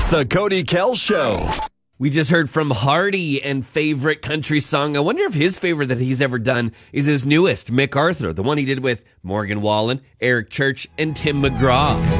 It's the Cody Kell Show. We just heard from Hardy and favorite country song. I wonder if his favorite that he's ever done is his newest, MacArthur, the one he did with Morgan Wallen, Eric Church, and Tim McGraw.